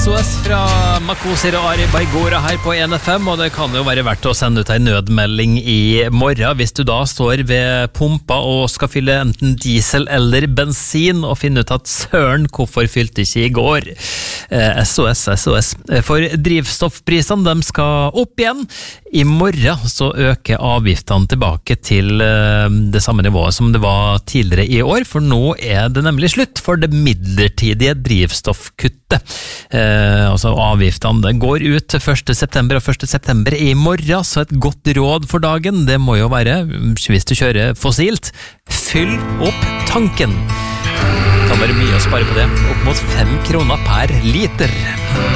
SOS fra Makosir og Ari Baigora her på NFM, og det kan jo være verdt å sende ut en nødmelding i morgen hvis du da står ved pumpa og skal fylle enten diesel eller bensin og finne ut at søren, hvorfor fylte ikke i går? SOS. For drivstoffprisene, de skal opp igjen. I morgen så øker avgiftene tilbake til det samme nivået som det var tidligere i år, for nå er det nemlig slutt for det midlertidige drivstoffkuttet. Altså avgiftene går ut 1. september og 1. september i morgen, så et godt råd for dagen, det må jo være, hvis du kjører fossilt, fyll opp tanken. Det kan være mye å spare på det, opp mot 5 kroner per liter.